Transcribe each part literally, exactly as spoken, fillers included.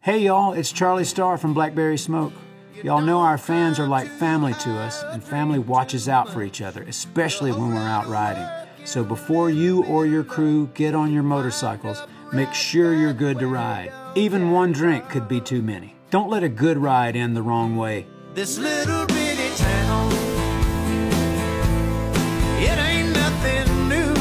Hey y'all, it's Charlie Starr from Blackberry Smoke. Y'all know our fans are like family to us, and family watches out for each other, especially when we're out riding. So before you or your crew get on your motorcycles, make sure you're good to ride. Even one drink could be too many. Don't let a good ride end the wrong way. This little bitty town, it ain't nothing new.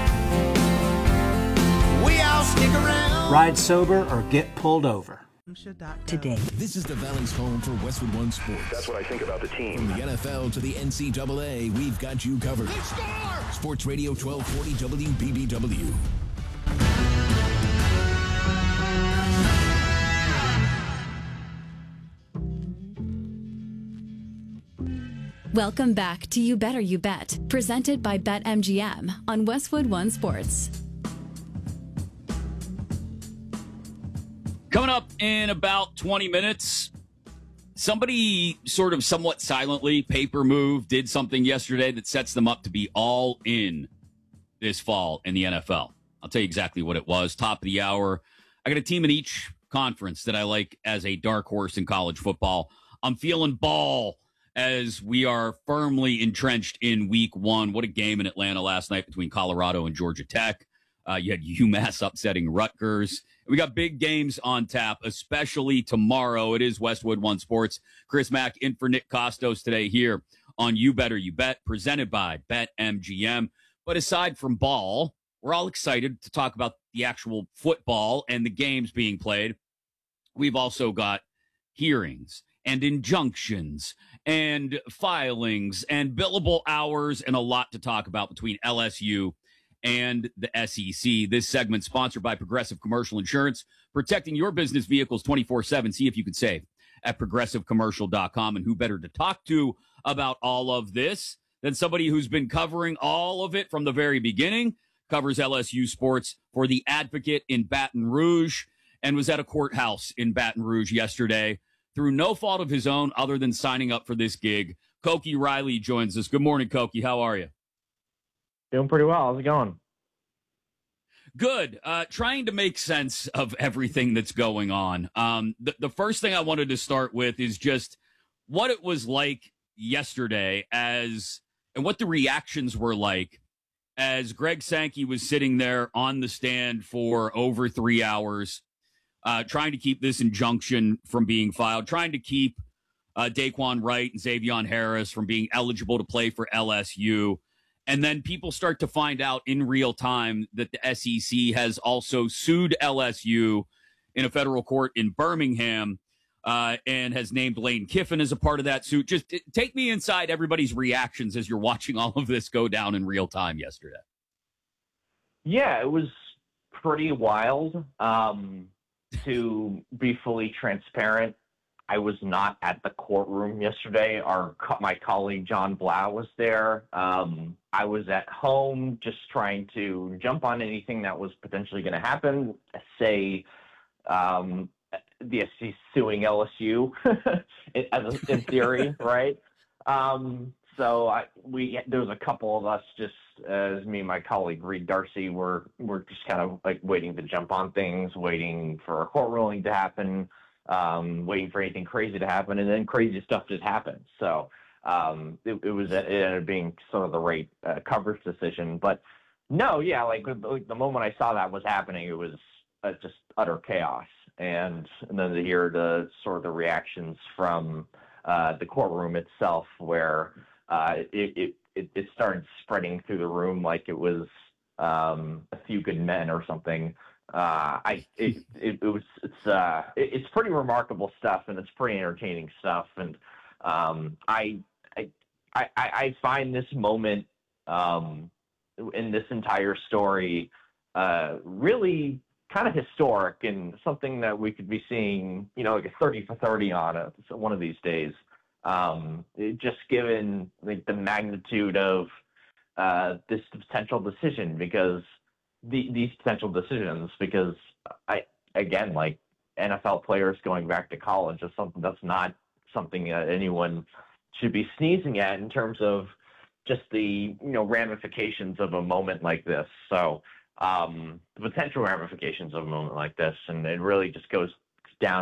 We all stick around. Ride sober or get pulled over. Today. This is the Valley's home for Westwood One Sports. That's what I think about the team. From the N F L to the N C double A, we've got you covered. Sports Radio twelve forty W B B W. Welcome back to You Better You Bet, presented by BetMGM on Westwood One Sports. Coming up in about twenty minutes, somebody sort of somewhat silently, paper move, did something yesterday that sets them up to be all in this fall in the N F L. I'll tell you exactly what it was. Top of the hour. I got a team in each conference that I like as a dark horse in college football. I'm feeling ball as we are firmly entrenched in week one. What a game in Atlanta last night between Colorado and Georgia Tech. Uh, you had UMass upsetting Rutgers. We got big games on tap, especially tomorrow. It is Westwood One Sports. Chris Mack in for Nick Costos today here on You Better You Bet, presented by BetMGM. But aside from ball, we're all excited to talk about the actual football and the games being played. We've also got hearings and injunctions and filings and billable hours and a lot to talk about between L S U and the S E C. This segment sponsored by Progressive Commercial Insurance, protecting your business vehicles twenty-four seven. See if you can save at progressive commercial dot com. And who better to talk to about all of this than somebody who's been covering all of it from the very beginning, covers L S U sports for The Advocate in Baton Rouge, and was at a courthouse in Baton Rouge yesterday through no fault of his own other than signing up for this gig. Koki Riley joins us. Good morning, Koki. How are you? Doing pretty well. How's it going? Good. Uh, trying to make sense of everything that's going on. Um, the, the first thing I wanted to start with is just what it was like yesterday as and what the reactions were like as Greg Sankey was sitting there on the stand for over three hours, uh, trying to keep this injunction from being filed, trying to keep uh, Daquan Wright and Xavion Harris from being eligible to play for L S U. And then people start to find out in real time that the S E C has also sued L S U in a federal court in Birmingham uh, and has named Lane Kiffin as a part of that suit. Just t- take me inside everybody's reactions as you're watching all of this go down in real time yesterday. Yeah, it was pretty wild. Um, to be fully transparent, I was not at the courtroom yesterday. Our my colleague John Blau was there. Um, I was at home just trying to jump on anything that was potentially going to happen. Say, um, the S E C suing L S U, in, in theory, right? Um, so I, we there was a couple of us just as me and my colleague Reed Darcy were were just kind of like waiting to jump on things, waiting for a court ruling to happen. Um, waiting for anything crazy to happen, and then crazy stuff just happened. So um, it, it was it ended up being sort of the right uh, coverage decision. But no, yeah, like, like the moment I saw that was happening, it was uh, just utter chaos. And, and then to hear the sort of the reactions from uh, the courtroom itself, where uh, it, it it it started spreading through the room like it was um, A Few Good Men or something. Uh, I it, it, it was it's uh it, it's pretty remarkable stuff, and it's pretty entertaining stuff, and um I I I, I find this moment um in this entire story uh really kind of historic and something that we could be seeing, you know, like a thirty for thirty on it one of these days. Um, it, just given like the magnitude of uh this potential decision, because. The, these potential decisions, because I again, like N F L players going back to college is something that's not something that anyone should be sneezing at in terms of just the, you know, ramifications of a moment like this. So um, the potential ramifications of a moment like this, and it really just goes